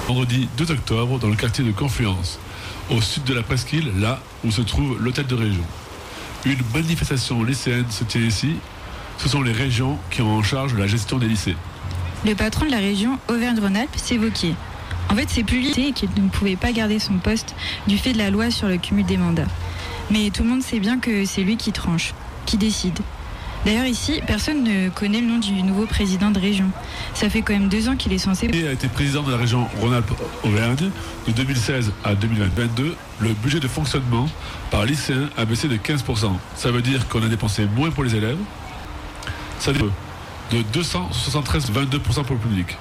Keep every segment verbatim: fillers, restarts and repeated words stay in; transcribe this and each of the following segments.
Vendredi deux octobre, dans le quartier de Confluence, au sud de la presqu'île, là où se trouve l'hôtel de région. Une manifestation lycéenne se tient ici. Ce sont les régions qui ont en charge la gestion des lycées. Le patron de la région Auvergne-Rhône-Alpes s'évoquait. En fait, c'est plus lui qui ne pouvait pas garder son poste du fait de la loi sur le cumul des mandats. Mais tout le monde sait bien que c'est lui qui tranche, qui décide. D'ailleurs ici, personne ne connaît le nom du nouveau président de région. Ça fait quand même deux ans qu'il est censé... Il a été président de la région Rhône-Alpes-Auvergne de deux mille seize à deux mille vingt-deux. Le budget de fonctionnement par lycéen a baissé de quinze pour cent. Ça veut dire qu'on a dépensé moins pour les élèves. Ça veut dire de deux cent soixante-treize virgule vingt-deux pour cent pour le public.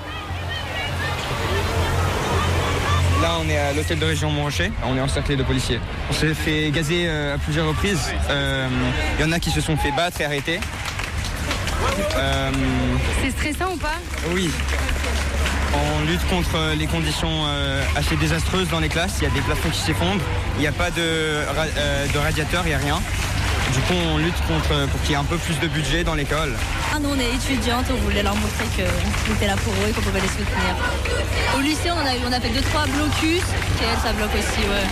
Là, on est à l'hôtel de région Montrachet, on est encerclé de policiers. On s'est fait gazer euh, à plusieurs reprises. Il euh, y en a qui se sont fait battre et arrêter. Euh, C'est stressant ou pas? Oui. On lutte contre les conditions euh, assez désastreuses dans les classes. Il y a des plafonds qui s'effondrent. Il n'y a pas de, ra- euh, de radiateur, il n'y a rien. Du coup, on lutte contre, pour qu'il y ait un peu plus de budget dans l'école. Ah, nous, on est étudiantes, on voulait leur montrer qu'on était là pour eux et qu'on pouvait les soutenir. Au lycée, on a, on a fait deux, trois blocus, et elle, ça bloque aussi, ouais.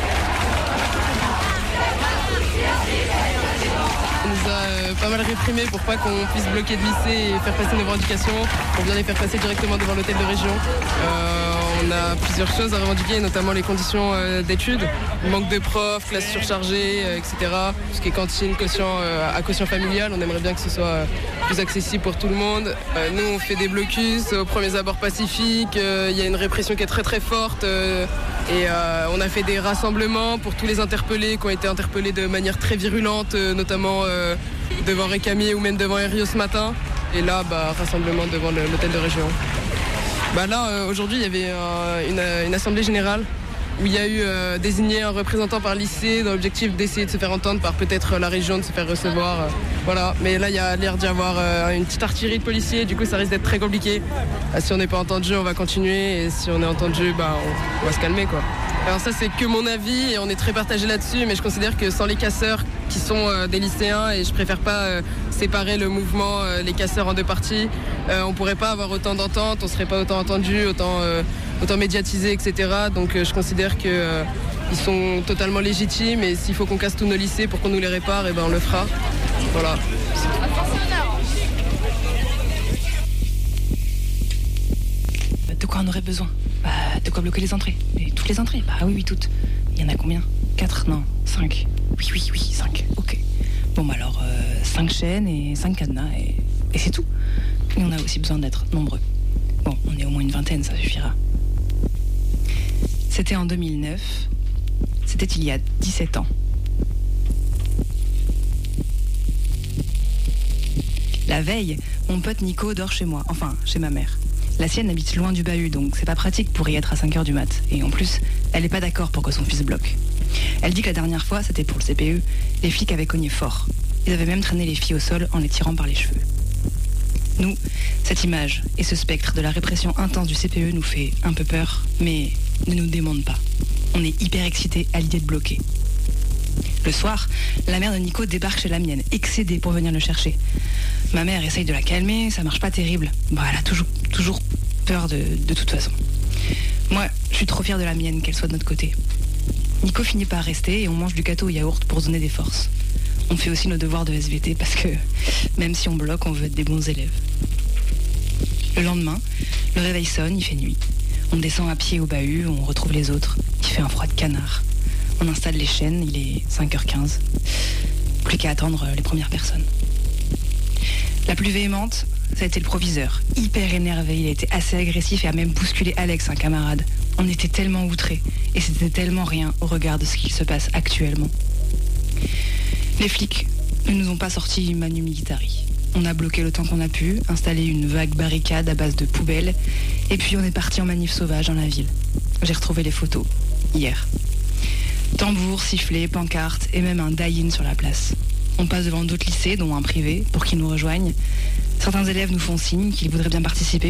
On nous a euh, pas mal réprimés pour pas qu'on puisse bloquer de lycée et faire passer nos revendications, pour bien les faire passer directement devant l'hôtel de région. Euh, on a plusieurs choses à revendiquer, notamment les conditions euh, d'études, manque de profs, classes surchargées, euh, et cetera. Tout ce qui est cantine, quotient, euh, à quotient familial, on aimerait bien que ce soit euh, plus accessible pour tout le monde. Euh, nous, on fait des blocus aux premiers abords pacifiques, il euh, y a une répression qui est très très forte. Euh, Et euh, on a fait des rassemblements pour tous les interpellés qui ont été interpellés de manière très virulente, euh, notamment euh, devant Récamier ou même devant Herriot ce matin. Et là, bah, rassemblement devant le, l'hôtel de région. Bah là, euh, aujourd'hui, il y avait euh, une, une assemblée générale où il y a eu euh, désigné un représentant par lycée dans l'objectif d'essayer de se faire entendre par peut-être la région, de se faire recevoir. Euh, voilà. Mais là, il y a l'air d'y avoir euh, une petite artillerie de policiers, du coup, ça risque d'être très compliqué. Ah, si on n'est pas entendu, on va continuer, et si on est entendu, bah, on, on va se calmer, quoi. Alors ça, c'est que mon avis, et on est très partagé là-dessus, mais je considère que sans les casseurs, qui sont euh, des lycéens, et je préfère pas euh, séparer le mouvement, euh, les casseurs en deux parties, euh, on pourrait pas avoir autant d'entente, on serait pas autant entendu, autant... Euh, autant médiatisés, et cetera. Donc euh, je considère qu'ils euh, sont totalement légitimes, et s'il faut qu'on casse tous nos lycées pour qu'on nous les répare, et ben on le fera. Voilà. De quoi on aurait besoin? Bah, de quoi bloquer les entrées? Et toutes les entrées? Bah oui, oui, toutes. Il y en a combien? Quatre? Non, cinq. Oui, oui, oui, cinq. Ok. Bon, bah alors, euh, cinq chaînes et cinq cadenas, et, et c'est tout. Et on a aussi besoin d'être nombreux. Bon, on est au moins une vingtaine, ça suffira. C'était en deux mille neuf. C'était il y a dix-sept ans. La veille, mon pote Nico dort chez moi, enfin, chez ma mère. La sienne habite loin du bahut, donc c'est pas pratique pour y être à cinq heures du mat. Et en plus, elle est pas d'accord pour que son fils bloque. Elle dit que la dernière fois, c'était pour le C P E, les flics avaient cogné fort. Ils avaient même traîné les filles au sol en les tirant par les cheveux. Nous, cette image et ce spectre de la répression intense du C P E nous fait un peu peur, mais ne nous démonte pas. On est hyper excités à l'idée de bloquer. Le soir, la mère de Nico débarque chez la mienne, excédée pour venir le chercher. Ma mère essaye de la calmer, ça marche pas terrible. Bah, elle a toujours, toujours peur de, de toute façon. Moi, je suis trop fière de la mienne, qu'elle soit de notre côté. Nico finit par rester et on mange du gâteau au yaourt pour se donner des forces. On fait aussi nos devoirs de S V T parce que même si on bloque, on veut être des bons élèves. Le lendemain, le réveil sonne, il fait nuit. On descend à pied au bahut, on retrouve les autres. Il fait un froid de canard. On installe les chaînes, il est cinq heures quinze. Plus qu'à attendre les premières personnes. La plus véhémente, ça a été le proviseur. Hyper énervé, il a été assez agressif et a même bousculé Alex, un camarade. On était tellement outrés et c'était tellement rien au regard de ce qu'il se passe actuellement. Les flics ne nous ont pas sorti Manu Militari. On a bloqué le temps qu'on a pu, installé une vague barricade à base de poubelles, et puis on est parti en manif sauvage dans la ville. J'ai retrouvé les photos, hier. Tambours, sifflets, pancartes et même un die-in sur la place. On passe devant d'autres lycées, dont un privé, pour qu'ils nous rejoignent. Certains élèves nous font signe qu'ils voudraient bien participer,